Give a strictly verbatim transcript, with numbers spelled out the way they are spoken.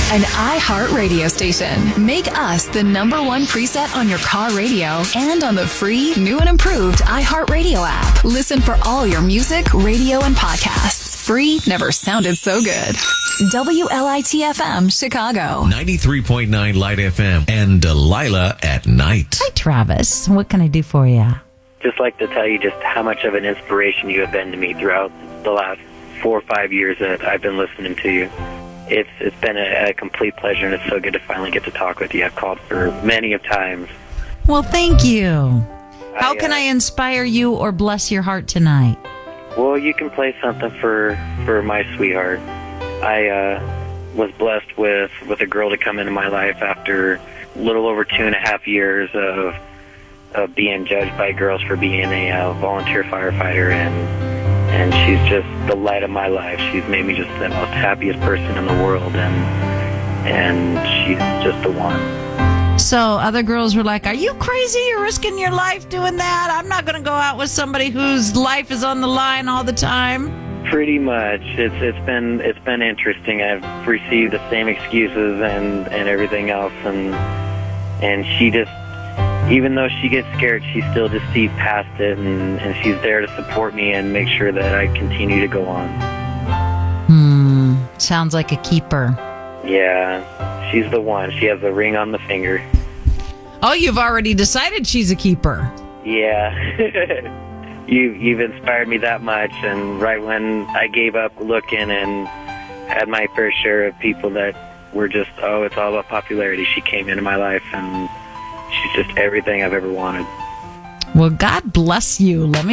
an iHeart radio station. Make us the number one preset on your car radio and on the free, new and improved iHeart Radio app. Listen for all your music, radio, and podcasts. Free never sounded so good. W L I T F M, Chicago. ninety-three point nine Light F M and Delilah at night. Hi, Travis. What can I do for you? Just like to tell you just how much of an inspiration you have been to me throughout the last four or five years that I've been listening to you. It's it's been a, a complete pleasure, and it's so good to finally get to talk with you. I've called for many of times. Well, thank you. How I, can uh, I inspire you or bless your heart tonight? Well, you can play something for, for my sweetheart. I uh, was blessed with, with a girl to come into my life after a little over two and a half years of of being judged by girls for being a uh, volunteer firefighter, and and she's just the light of my life. She's made me just the most happiest person in the world, and and she's just the one. So other girls were like, are you crazy? You're risking your life doing that? I'm not going to go out with somebody whose life is on the line all the time. Pretty much. It's it's been it's been interesting. I've received the same excuses and, and everything else, and and she just, even though she gets scared, she still just sees past it, and, and she's there to support me and make sure that I continue to go on. Hmm. Sounds like a keeper. Yeah, she's the one. She has a ring on the finger. Oh, you've already decided she's a keeper. Yeah. you, you've inspired me that much, and right when I gave up looking and had my fair share of people that were just, oh, it's all about popularity, she came into my life, and she's just everything I've ever wanted. Well, God bless you. Let me